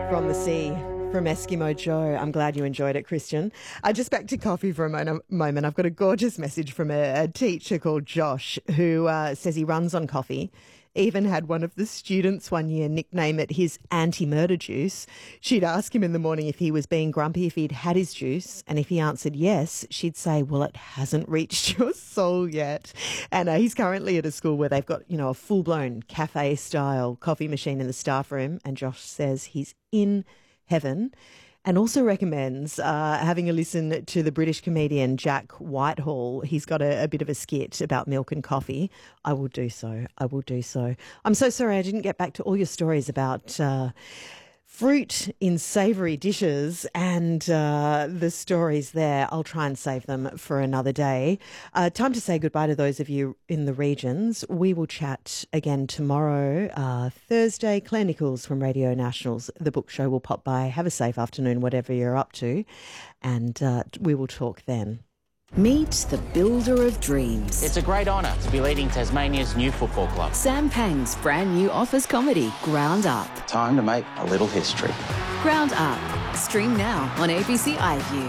From the Sea from Eskimo Joe. I'm glad you enjoyed it, Christian. Just back to coffee for a moment. I've got a gorgeous message from a teacher called Josh who says he runs on coffee. Even had one of the students one year nickname it his anti-murder juice. She'd ask him in the morning if he was being grumpy, if he'd had his juice, and if he answered yes, she'd say, well, it hasn't reached your soul yet. And he's currently at a school where they've got, a full-blown cafe-style coffee machine in the staff room, and Josh says he's in heaven. And also recommends having a listen to the British comedian Jack Whitehall. He's got a bit of a skit about milk and coffee. I will do so. I'm so sorry I didn't get back to all your stories about fruit in savoury dishes and the stories there. I'll try and save them for another day. Time to say goodbye to those of you in the regions. We will chat again tomorrow, Thursday. Claire Nichols from Radio Nationals. The Book Show will pop by. Have a safe afternoon, whatever you're up to, and we will talk then. Meet the builder of dreams. It's a great honour to be leading Tasmania's new football club. Sam Pang's brand new office comedy, Ground Up. Time to make a little history. Ground Up. Stream now on ABC iView.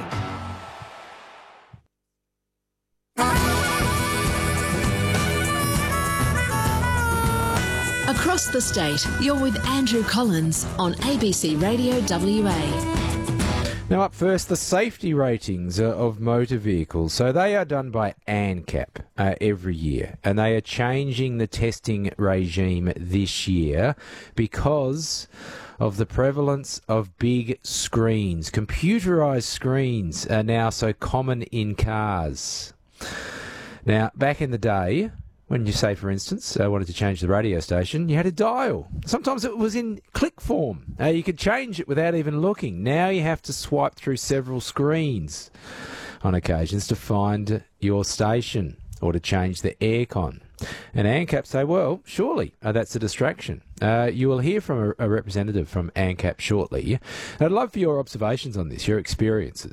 Across the state, you're with Andrew Collins on ABC Radio WA. Now up first, the safety ratings of motor vehicles. So they are done by ANCAP every year, and they are changing the testing regime this year because of the prevalence of big screens. Computerised screens are now so common in cars. Now, back in the day, when you say, for instance, wanted to change the radio station, you had to dial. Sometimes it was in click form. You could change it without even looking. Now you have to swipe through several screens on occasions to find your station or to change the aircon. And ANCAP say, well, surely that's a distraction. You will hear from a representative from ANCAP shortly. I'd love for your observations on this, your experiences.